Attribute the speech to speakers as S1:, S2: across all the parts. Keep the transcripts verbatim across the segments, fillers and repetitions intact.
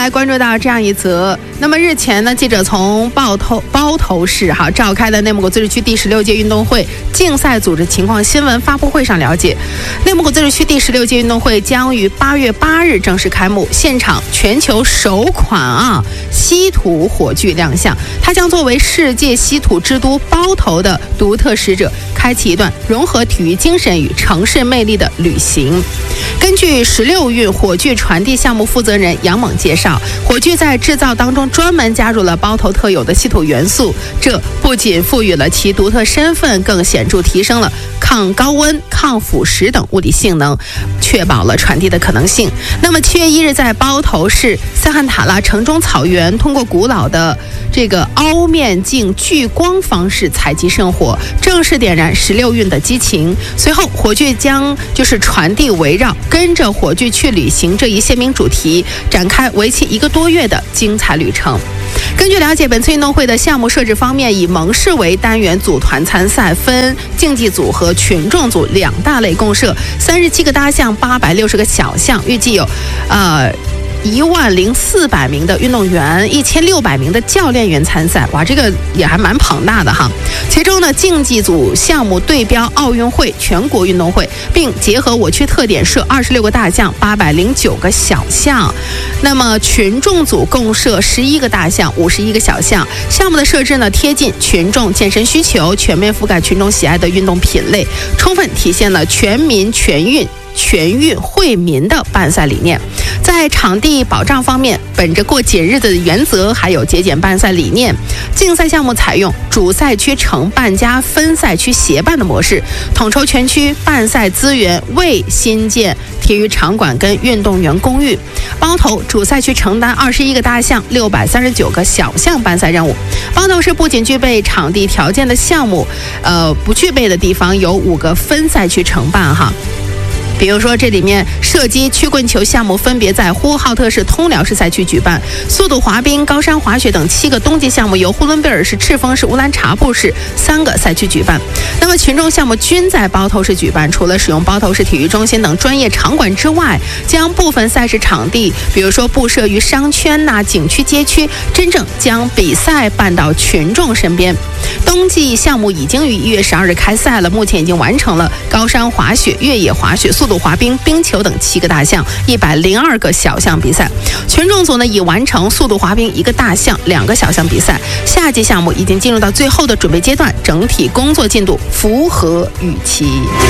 S1: 来关注到这样一则，那么日前呢，记者从包头包头市哈召开的内蒙古自治区第十六届运动会竞赛组织情况新闻发布会上了解，内蒙古自治区第十六届运动会将于八月八日正式开幕，现场全球首款啊稀土火炬亮相，它将作为世界稀土之都包头的独特使者，开启一段融合体育精神与城市魅力的旅行。根据十六运火炬传递项目负责人杨猛介绍，火炬在制造当中专门加入了包头特有的稀土元素，这不仅赋予了其独特身份，更显著提升了抗高温、抗腐蚀等物理性能，确保了传递的可能性。那么七月一日，在包头市斯罕塔拉城中草原，通过古老的这个凹面镜聚光方式采集圣火，正式点燃十六运的激情。随后，火炬将就是传递围绕跟着火炬去旅行这一鲜明主题，展开为期一个多月的精彩旅程。根据了解，本次运动会的项目设置方面以盟誓为单元组团参赛，分竞技组和群众组两大类共设三十七个大项，八百六十个小项，预计有呃一万零四百名的运动员，一千六百名的教练员参赛，哇，这个也还蛮庞大的哈。其中呢，竞技组项目对标奥运会、全国运动会，并结合我区特点设二十六个大项，八百零九个小项。那么群众组共设十一个大项，五十一个小项。项目的设置呢，贴近群众健身需求，全面覆盖群众喜爱的运动品类，充分体现了全民全运。全运惠民的办赛理念。在场地保障方面，本着过节日的原则，还有节俭办赛理念，竞赛项目采用主赛区承办加分赛区协办的模式，统筹全区办赛资源，为新建体育场馆跟运动员公寓。包头主赛区承担二十一个大项，六百三十九个小项办赛任务。包头市不仅具备场地条件的项目，呃，不具备的地方有五个分赛区承办哈。比如说，这里面射击、曲棍球项目分别在呼和浩特市通辽市赛区举办，速度滑冰、高山滑雪等七个冬季项目由呼伦贝尔市、赤峰市、乌兰察布市三个赛区举办。那么群众项目均在包头市举办，除了使用包头市体育中心等专业场馆之外，将部分赛事场地，比如说布设于商圈呐、景区、街区，真正将比赛办到群众身边。冬季项目已经于一月十二日开赛了，目前已经完成了高山滑雪、越野滑雪、速度滑冰、冰球等七个大项，一百零二个小项比赛。群众组呢已完成速度滑冰一个大项、两个小项比赛。夏季项目已经进入到最后的准备阶段，整体工作进度符合预期。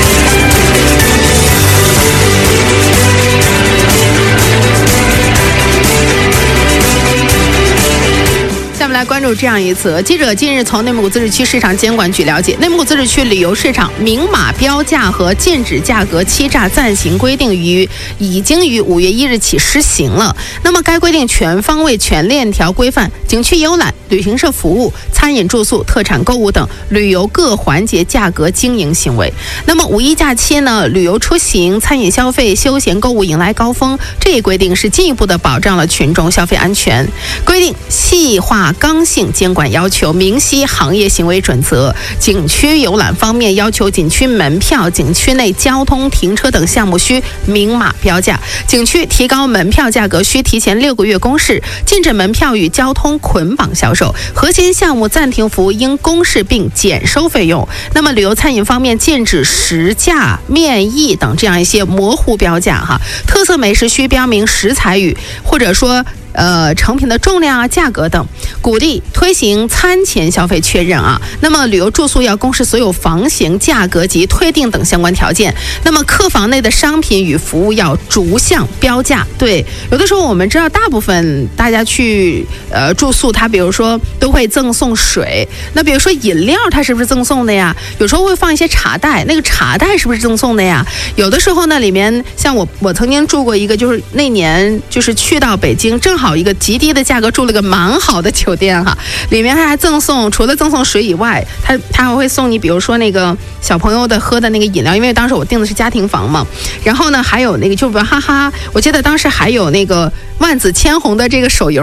S1: 下面来关注这样一则，记者近日从内蒙古自治区市场监管局了解，内蒙古自治区旅游市场明码标价和禁止价格欺诈暂行规定于已经于五月一日起施行了。那么该规定全方位全链条规范景区游览、旅行社服务、餐饮住宿、特产购物等旅游各环节价格经营行为。那么五一假期呢，旅游出行、餐饮消费、休闲购物迎来高峰，这一规定是进一步的保障了群众消费安全。规定细化刚性监管要求，明晰行业行为准则。景区游览方面，要求景区门票、景区内交通、停车等项目需明码标价，景区提高门票价格需提前六个月公示，禁止门票与交通捆绑销售，核心项目暂停服务应公示并减收费用。那么旅游餐饮方面，禁止实价、面议等这样一些模糊标价哈，特色美食需标明食材与或者说呃，成品的重量啊、价格等，鼓励推行餐前消费确认啊。那么旅游住宿要公示所有房型、价格及退订等相关条件。那么客房内的商品与服务要逐项标价。对，有的时候我们知道，大部分大家去呃住宿，它比如说都会赠送水，那比如说饮料，它是不是赠送的呀？有时候会放一些茶袋，那个茶袋是不是赠送的呀？有的时候呢，里面像我我曾经住过一个，就是那年就是去到北京，正好好一个极低的价格住了个蛮好的酒店哈，里面它还赠送，除了赠送水以外，它它还会送你，比如说那个小朋友的喝的那个饮料，因为当时我订的是家庭房嘛，然后呢还有那个就哈哈，我记得当时还有那个万紫千红的这个手游。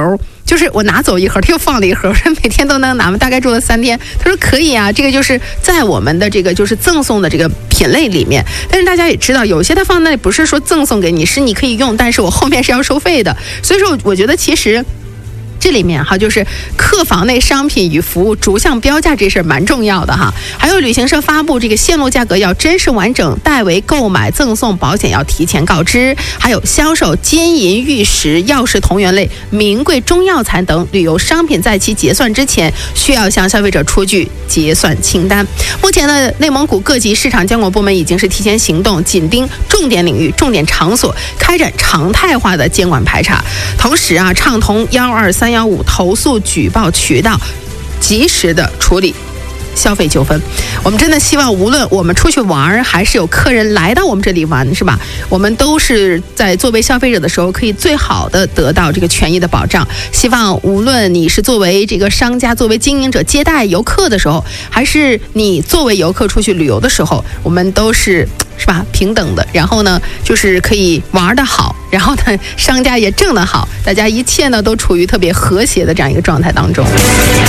S1: 就是我拿走一盒，他又放了一盒，我说每天都能拿吗？大概住了三天，他说可以啊，这个就是在我们的这个就是赠送的这个品类里面。但是大家也知道，有些他放那里不是说赠送给你，是你可以用，但是我后面是要收费的。所以说，我觉得其实。这里面哈，就是客房内商品与服务逐项标价这事儿蛮重要的哈。还有旅行社发布这个线路价格要真实完整，代为购买赠送保险要提前告知。还有销售金银玉石、药食同源类、名贵中药材等旅游商品，在其结算之前，需要向消费者出具结算清单。目前呢，内蒙古各级市场监管部门已经是提前行动，紧盯重点领域、重点场所，开展常态化的监管排查。同时啊，畅通幺二三幺五投诉举报渠道，及时的处理消费纠纷。我们真的希望，无论我们出去玩，还是有客人来到我们这里玩，是吧？我们都是在作为消费者的时候，可以最好的得到这个权益的保障。希望无论你是作为这个商家、作为经营者接待游客的时候，还是你作为游客出去旅游的时候，我们都是是吧平等的。然后呢，就是可以玩得好，然后呢，商家也挣得好，大家一切呢都处于特别和谐的这样一个状态当中。